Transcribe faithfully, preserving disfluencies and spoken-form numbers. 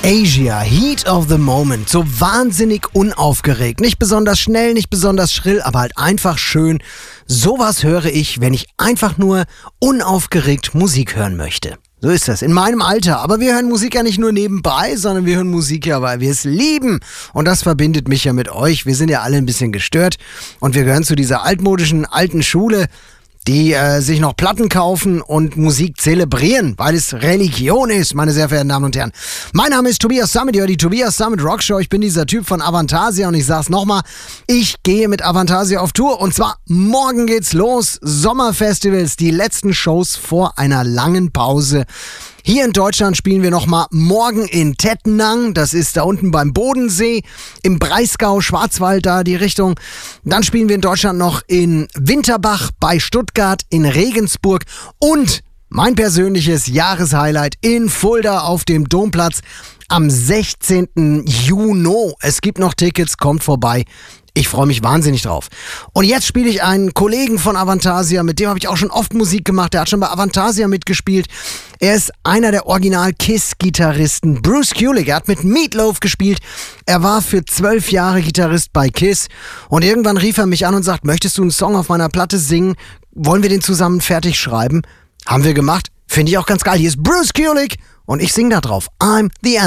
Asia, Heat of the Moment, so wahnsinnig unaufgeregt, nicht besonders schnell, nicht besonders schrill, aber halt einfach schön. Sowas höre ich, wenn ich einfach nur unaufgeregt Musik hören möchte. So ist das, in meinem Alter. Aber wir hören Musik ja nicht nur nebenbei, sondern wir hören Musik ja, weil wir es lieben. Und das verbindet mich ja mit euch. Wir sind ja alle ein bisschen gestört und wir gehören zu dieser altmodischen, alten Schule, die äh, sich noch Platten kaufen und Musik zelebrieren, weil es Religion ist, meine sehr verehrten Damen und Herren. Mein Name ist Tobias Summit, ihr hört die Tobias Summit Rockshow. Ich bin dieser Typ von Avantasia und ich sag's nochmal, ich gehe mit Avantasia auf Tour und zwar morgen geht's los. Sommerfestivals, die letzten Shows vor einer langen Pause. Hier in Deutschland spielen wir nochmal morgen in Tettnang, das ist da unten beim Bodensee, im Breisgau, Schwarzwald, da die Richtung. Dann spielen wir in Deutschland noch in Winterbach, bei Stuttgart, in Regensburg und mein persönliches Jahreshighlight in Fulda auf dem Domplatz am sechzehnten Juni. Es gibt noch Tickets, kommt vorbei. Ich freue mich wahnsinnig drauf. Und jetzt spiele ich einen Kollegen von Avantasia, mit dem habe ich auch schon oft Musik gemacht. Der hat schon bei Avantasia mitgespielt. Er ist einer der Original-Kiss-Gitarristen. Bruce Kulick, er hat mit Meatloaf gespielt. Er war für zwölf Jahre Gitarrist bei Kiss. Und irgendwann rief er mich an und sagt, möchtest du einen Song auf meiner Platte singen? Wollen wir den zusammen fertig schreiben? Haben wir gemacht. Finde ich auch ganz geil. Hier ist Bruce Kulick und ich singe da drauf. I'm the